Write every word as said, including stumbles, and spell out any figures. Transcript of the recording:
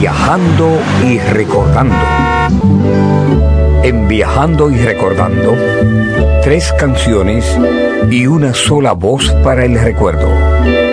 Viajando y Recordando. En Viajando y Recordando, tres canciones y una sola voz para el recuerdo.